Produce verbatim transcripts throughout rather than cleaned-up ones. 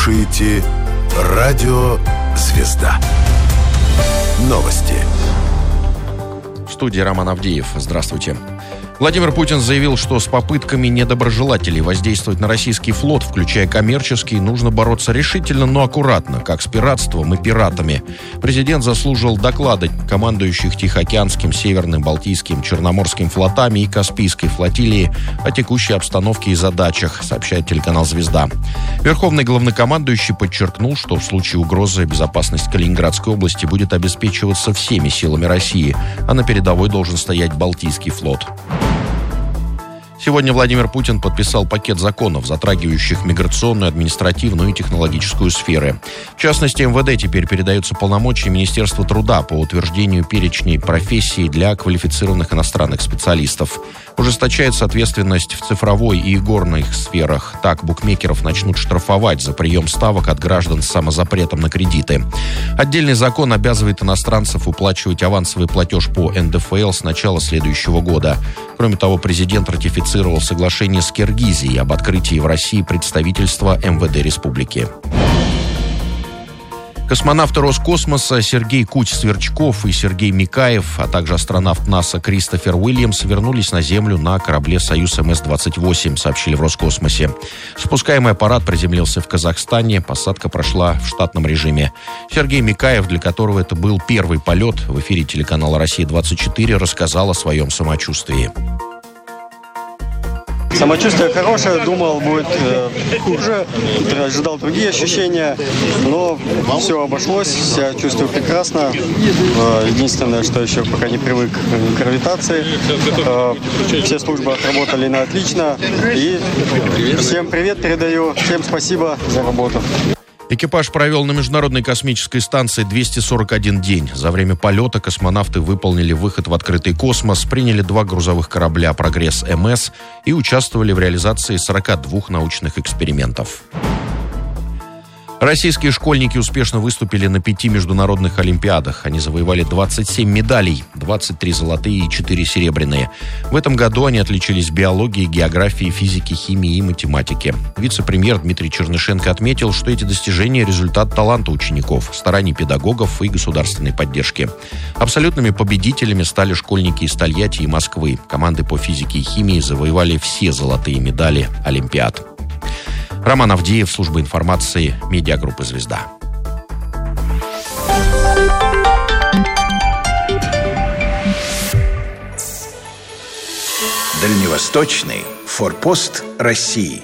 слушаете Радио Звезда. Новости. В студии Роман Авдеев. Здравствуйте. Владимир Путин заявил, что с попытками недоброжелателей воздействовать на российский флот, включая коммерческий, нужно бороться решительно, но аккуратно, как с пиратством и пиратами. Президент заслужил доклады командующих Тихоокеанским, Северным, Балтийским, Черноморским флотами и Каспийской флотилии о текущей обстановке и задачах, сообщает телеканал «Звезда». Верховный главнокомандующий подчеркнул, что в случае угрозы безопасность Калининградской области будет обеспечиваться всеми силами России, а на передовой должен стоять Балтийский флот. Сегодня Владимир Путин подписал пакет законов, затрагивающих миграционную, административную и технологическую сферы. В частности, эм вэ дэ теперь передаются полномочия Министерства труда по утверждению перечней профессий для квалифицированных иностранных специалистов. Ужесточается ответственность в цифровой и игорных сферах. Так, букмекеров начнут штрафовать за прием ставок от граждан с самозапретом на кредиты. Отдельный закон обязывает иностранцев уплачивать авансовый платеж по эн дэ эф эл с начала следующего года. Кроме того, президент ратифицировал соглашение с Киргизией об открытии в России представительства эм вэ дэ республики. Космонавты Роскосмоса Сергей Куть-Сверчков и Сергей Микаев, а также астронавт НАСА Кристофер Уильямс вернулись на Землю на корабле «Союз эм эс двадцать восемь», сообщили в Роскосмосе. Спускаемый аппарат приземлился в Казахстане, посадка прошла в штатном режиме. Сергей Микаев, для которого это был первый полет, в эфире телеканала «Россия двадцать четыре» рассказал о своем самочувствии. Самочувствие хорошее, думал, будет э, хуже, ожидал другие ощущения, но все обошлось, себя чувствую прекрасно. Э, единственное, что еще пока не привык к гравитации. Э, все службы отработали на отлично. И всем привет передаю, всем спасибо за работу. Экипаж провел на Международной космической станции двести сорок один день. За время полета космонавты выполнили выход в открытый космос, приняли два грузовых корабля «Прогресс эм эс» и участвовали в реализации сорока двух научных экспериментов. Российские школьники успешно выступили на пяти международных олимпиадах. Они завоевали двадцать семь медалей, двадцать три золотые и четыре серебряные. В этом году они отличились в биологии, географии, физике, химии и математике. Вице-премьер Дмитрий Чернышенко отметил, что эти достижения – результат таланта учеников, стараний педагогов и государственной поддержки. Абсолютными победителями стали школьники из Тольятти и Москвы. Команды по физике и химии завоевали все золотые медали олимпиад. Роман Авдеев, служба информации, медиагруппы «Звезда». Дальневосточный форпост России.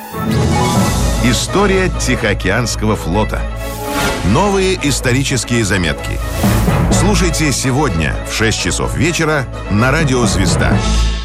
История Тихоокеанского флота. Новые исторические заметки. Слушайте сегодня в шесть часов вечера на радио «Звезда».